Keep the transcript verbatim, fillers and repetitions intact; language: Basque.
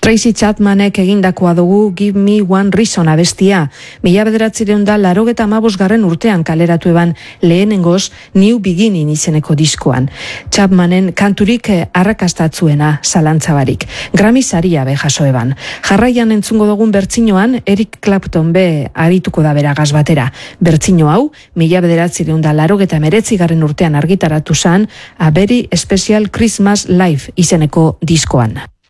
Tracy Chapmanek egindakoa dugu Give Me One Reason abestia. Mila bederatzireun da larogeta amabosgarren urtean kaleratu eban lehenengoz New Beginning izeneko diskoan. Chapmanen kanturik arrakastatzuena zalantzabarik. Grammy saria be jaso eban. Jarraian entzungo dugun bertsinoan Eric Clapton be arituko da beragaz batera. Bertsino hau, mila bederatzireun da larogeta meretzigarren urtean argitaratu zan A Very Special Christmas Live izeneko diskoan.